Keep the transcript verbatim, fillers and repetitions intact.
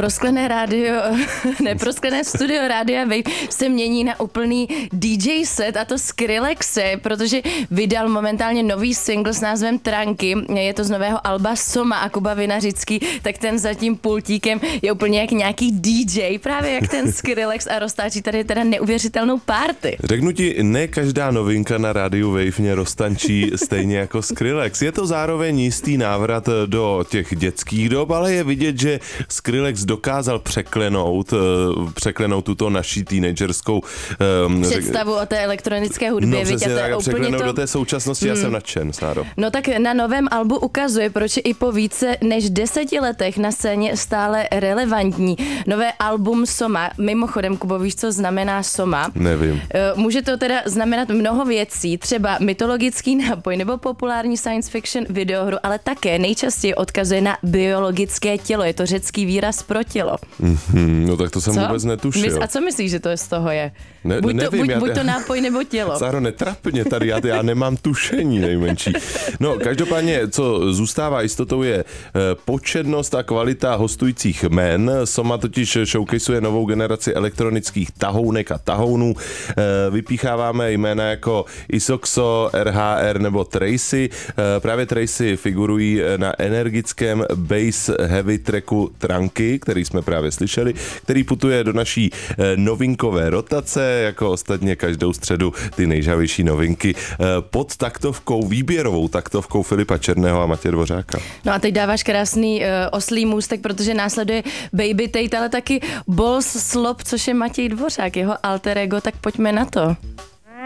prosklené rádio, ne, prosklené studio Rádia Wave se mění na úplný D J set, a to Skrillexe, protože vydal momentálně nový single s názvem Tranky. Je to z nového alba Soma a Kuba Vinařický, tak ten za tím pultíkem je úplně jak nějaký D J, právě jak ten Skrillex, a roztáčí tady teda neuvěřitelnou party. Řeknu ti, ne každá novinka na rádiu Wave mě roztančí stejně jako Skrillex. Je to zároveň jistý návrat do těch dětských dob, ale je vidět, že Skrillex dokázal překlenout, překlenout tuto naší teenagerskou um, představu o té elektronické hudbě. No přesně tak, překlenout to... do té současnosti, hmm. já jsem nadšen, Sáro. No tak na novém albu ukazuje, proč je i po více než deseti letech na scéně stále relevantní. Nové album Soma, mimochodem, Kubo, víš, co znamená Soma? Nevím. Může to teda znamenat mnoho věcí, třeba mytologický nápoj nebo populární science fiction videohru, ale také nejčastěji odkazuje na biologické tělo. Je to řecký výraz pro tělo. Mm-hmm, no tak to jsem co? vůbec netušil. A co myslíš, že to je z toho je? Ne, buď, nevím, to, buď, já... buď to nápoj nebo tělo. Sáro, netrap mě tady, já, já nemám tušení nejmenší. No, každopádně, co zůstává jistotou, je početnost a kvalita hostujících jmen. Soma totiž showcaseuje novou generaci elektronických tahounek a tahounů. Vypícháváme jména jako Isoxo, R H R nebo Tracy. Právě Tracy figurují na energickém bass heavy tracku Tranky, který jsme právě slyšeli, který putuje do naší novinkové rotace, jako ostatně každou středu ty nejžavější novinky, pod taktovkou, výběrovou taktovkou Filipa Černého a Matěje Dvořáka. No a teď dáváš krásný uh, oslý můstek, protože následuje Baby Tate, ale taky Bols Slop, což je Matěj Dvořák, jeho alter ego, tak pojďme na to.